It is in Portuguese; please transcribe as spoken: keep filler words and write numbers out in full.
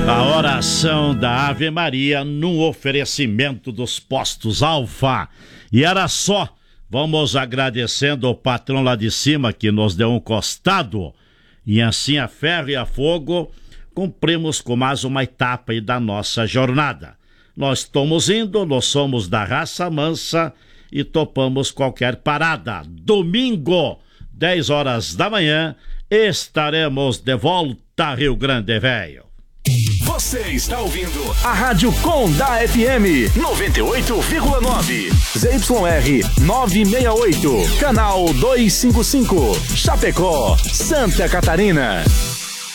A oração da Ave Maria num oferecimento dos postos Alfa. E era só. Vamos agradecendo o patrão lá de cima que nos deu um costado. E assim a ferro e a fogo cumprimos com mais uma etapa aí da nossa jornada. Nós estamos indo, nós somos da raça mansa e topamos qualquer parada. Domingo, dez horas da manhã, estaremos de volta, Rio Grande Velho. Você está ouvindo a Rádio Condá F M noventa e oito vírgula nove, Z Y R novecentos e sessenta e oito, canal duzentos e cinquenta e cinco, Chapecó, Santa Catarina.